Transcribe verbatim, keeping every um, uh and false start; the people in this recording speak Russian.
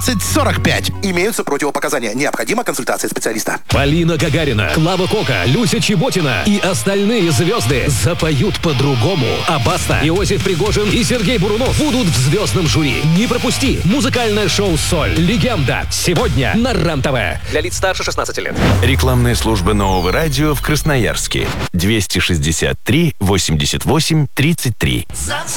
двадцать сорок пять. Имеются противопоказания. Необходима консультация специалиста. Полина Гагарина, Клава Кока, Люся Чеботина и остальные звезды запоют по-другому. А Баста, Иосиф Пригожин и Сергей Бурунов будут в звездном жюри. Не пропусти. Музыкальное шоу «Соль. Легенда». Сегодня на РЕН-ТВ. Для лиц старше шестнадцати лет. Рекламная служба Нового радио в Красноярске. двести шестьдесят три восемьдесят восемь тридцать три.